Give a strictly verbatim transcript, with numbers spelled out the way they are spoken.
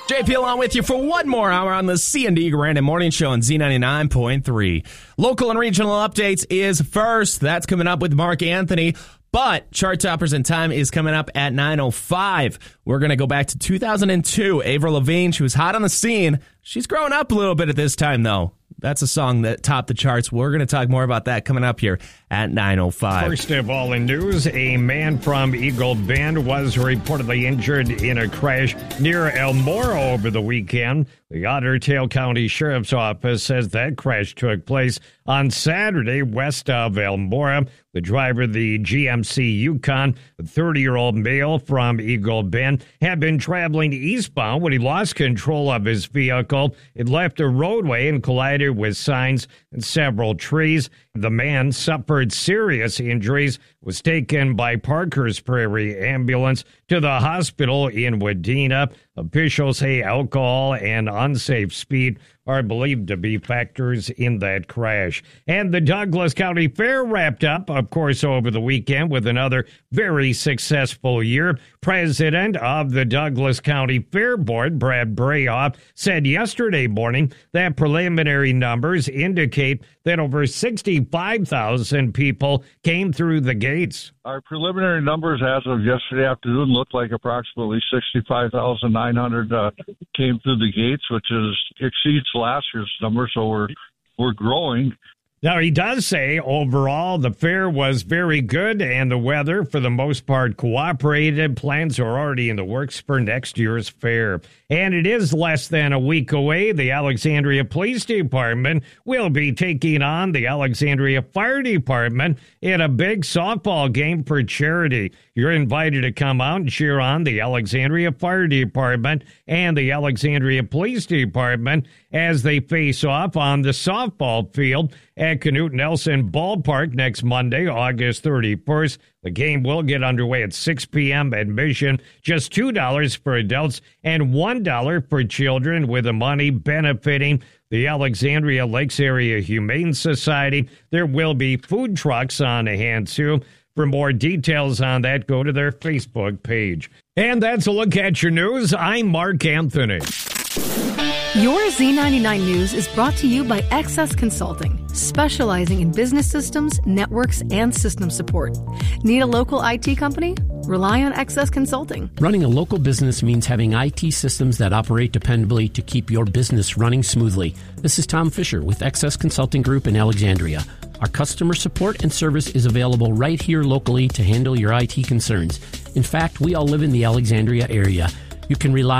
J P along with you for one more hour on the C and D Grand Morning Show on Z ninety-nine point three. Local and regional updates is first. That's coming up with Mark Anthony. But Chart Toppers in Time is coming up at nine oh five. We're going to go back to two thousand two. Avril Lavigne, she was hot on the scene. She's growing up a little bit at this time, though. That's a song that topped the charts. We're going to talk more about that coming up here at nine oh five. First of all in news, a man from Eagle Bend was reportedly injured in a crash near Elmora over the weekend. The Otter Tail County Sheriff's Office says that crash took place on Saturday west of Elmora. The driver of the G M C Yukon, a thirty-year-old male from Eagle Bend, had been traveling eastbound when he lost control of his vehicle. It left a roadway and collided with signs and several trees. The man suffered serious injuries, was taken by Parker's Prairie Ambulance to the hospital in Wadena. Officials say alcohol and unsafe speed are believed to be factors in that crash. And the Douglas County Fair wrapped up, of course, over the weekend with another very successful year. President of the Douglas County Fair Board, Brad Brayhoff, said yesterday morning that preliminary numbers indicate that over sixty-five thousand people came through the gates. Our preliminary numbers as of yesterday afternoon look like approximately sixty-five thousand nine hundred uh, came through the gates, which is exceeds last year's number, so we're we're growing. Now, he does say overall the fair was very good and the weather, for the most part, cooperated. Plans are already in the works for next year's fair. And it is less than a week away. The Alexandria Police Department will be taking on the Alexandria Fire Department in a big softball game for charity. You're invited to come out and cheer on the Alexandria Fire Department and the Alexandria Police Department as they face off on the softball field at Knute Nelson Ballpark next Monday, August thirty-first. The game will get underway at six p.m. Admission, just two dollars for adults and one dollar for children, with the money benefiting the Alexandria Lakes Area Humane Society. There will be food trucks on hand, too. For more details on that, go to their Facebook page. And that's a look at your news. I'm Mark Anthony. Your Z ninety-nine News is brought to you by X S Consulting, specializing in business systems, networks, and system support. Need a local I T company? Rely on X S Consulting. Running a local business means having I T systems that operate dependably to keep your business running smoothly. This is Tom Fisher with X S Consulting Group in Alexandria. Our customer support and service is available right here locally to handle your I T concerns. In fact, we all live in the Alexandria area. You can rely